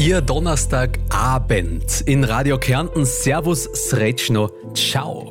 Ihr Donnerstagabend in Radio Kärnten. Servus, Srećno, ciao.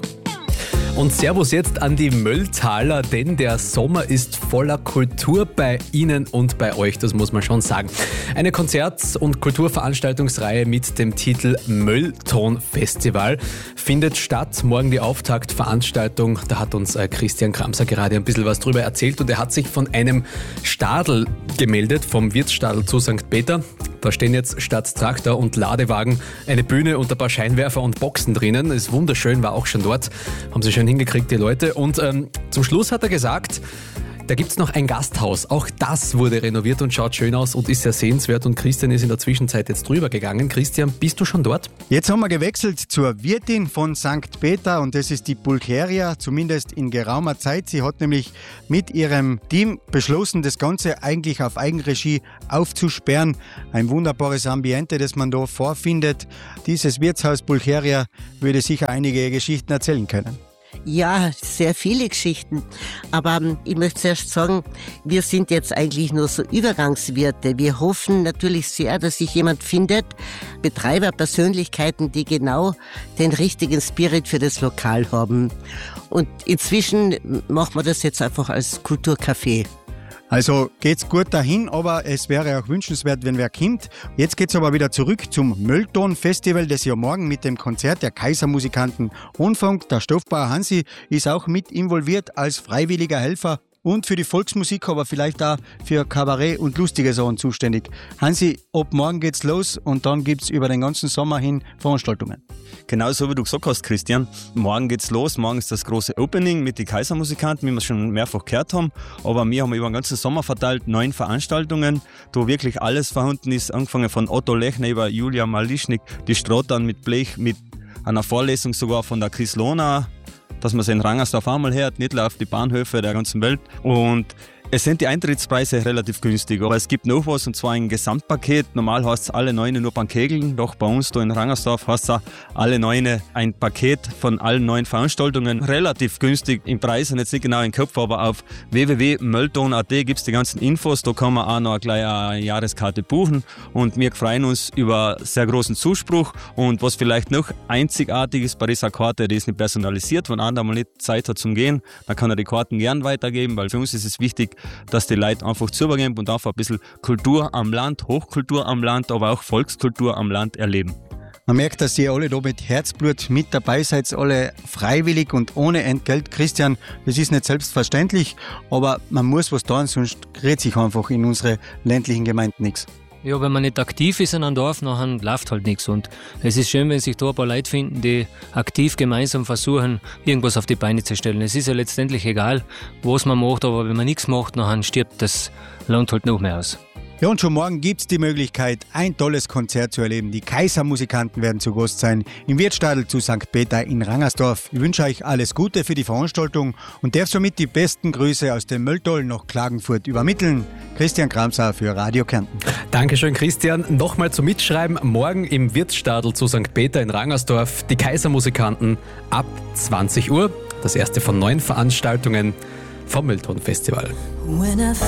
Und Servus jetzt an die Mölltaler, denn der Sommer ist voller Kultur bei Ihnen und bei euch, das muss man schon sagen. Eine Konzert- und Kulturveranstaltungsreihe mit dem Titel Möllton-Festival findet statt. Morgen die Auftaktveranstaltung, da hat uns Christian Kramser gerade ein bisschen was drüber erzählt und er hat sich von einem Stadl gemeldet, vom Wirtsstadl zu St. Peter. Da stehen jetzt statt Traktor und Ladewagen eine Bühne und ein paar Scheinwerfer und Boxen drinnen. Ist wunderschön, war auch schon dort. Haben sie schön hingekriegt, die Leute. Und zum Schluss hat er gesagt, da gibt's noch ein Gasthaus. Auch das wurde renoviert und schaut schön aus und ist sehr sehenswert. Und Christian ist in der Zwischenzeit jetzt drüber gegangen. Christian, bist du schon dort? Jetzt haben wir gewechselt zur Wirtin von St. Peter und das ist die Pulcheria, zumindest in geraumer Zeit. Sie hat nämlich mit ihrem Team beschlossen, das Ganze eigentlich auf Eigenregie aufzusperren. Ein wunderbares Ambiente, das man da vorfindet. Dieses Wirtshaus Pulcheria würde sicher einige Geschichten erzählen können. Ja, sehr viele Geschichten. Aber ich möchte zuerst sagen, wir sind jetzt eigentlich nur so Übergangswirte. Wir hoffen natürlich sehr, dass sich jemand findet, Betreiber, Persönlichkeiten, die genau den richtigen Spirit für das Lokal haben. Und inzwischen machen wir das jetzt einfach als Kulturcafé. Also geht's gut dahin, aber es wäre auch wünschenswert, wenn wer kommt. Jetzt geht's aber wieder zurück zum Möllton-Festival, das ja morgen mit dem Konzert der Kaisermusikanten anfängt. Der Stoffbauer Hansi ist auch mit involviert als freiwilliger Helfer und für die Volksmusik, aber vielleicht auch für Kabarett und lustige Sachen zuständig. Hansi, ab morgen geht's los und dann gibt's über den ganzen Sommer hin Veranstaltungen. Genau so wie du gesagt hast, Christian. Morgen geht's los. Morgen ist das große Opening mit den Kaisermusikanten, wie wir es schon mehrfach gehört haben. Aber wir haben über den ganzen Sommer verteilt 9 Veranstaltungen, wo wirklich alles vorhanden ist. Angefangen von Otto Lechner über Julia Malischnik, die Strottern mit Blech, mit einer Vorlesung sogar von der Chris Lohner, dass man sie in Rangersdorf einmal hört, nicht auf die Bahnhöfe der ganzen Welt. Und es sind die Eintrittspreise relativ günstig, aber es gibt noch was, und zwar ein Gesamtpaket. Normal heißt es alle 9 nur beim Kegeln, doch bei uns da in Rangersdorf heißt es auch alle 9 ein Paket von allen 9 Veranstaltungen. Relativ günstig im Preis, und jetzt nicht genau im Kopf, aber auf www.möllton.at gibt es die ganzen Infos. Da kann man auch noch gleich eine Jahreskarte buchen und wir freuen uns über sehr großen Zuspruch. Und was vielleicht noch einzigartig ist bei dieser Karte, die ist nicht personalisiert. Wenn einer mal nicht Zeit hat zum Gehen, dann kann er die Karten gern weitergeben, weil für uns ist es wichtig, dass die Leute einfach zugeben und einfach ein bisschen Kultur am Land, Hochkultur am Land, aber auch Volkskultur am Land erleben. Man merkt, dass ihr alle da mit Herzblut mit dabei seid, alle freiwillig und ohne Entgelt. Christian, das ist nicht selbstverständlich, aber man muss was tun, sonst dreht sich einfach in unsere ländlichen Gemeinden nichts. Ja, wenn man nicht aktiv ist in einem Dorf, dann läuft halt nichts. Und es ist schön, wenn sich da ein paar Leute finden, die aktiv gemeinsam versuchen, irgendwas auf die Beine zu stellen. Es ist ja letztendlich egal, was man macht, aber wenn man nichts macht, dann stirbt das Land halt noch mehr aus. Ja, und schon morgen gibt es die Möglichkeit, ein tolles Konzert zu erleben. Die Kaisermusikanten werden zu Gast sein im Wirtsstadl zu St. Peter in Rangersdorf. Ich wünsche euch alles Gute für die Veranstaltung und darf somit die besten Grüße aus dem Mölltal nach Klagenfurt übermitteln. Christian Kramser für Radio Kärnten. Dankeschön, Christian. Nochmal zum Mitschreiben. Morgen im Wirtsstadl zu St. Peter in Rangersdorf. Die Kaisermusikanten ab 20 Uhr. Das erste von 9 Veranstaltungen vom Möllton-Festival.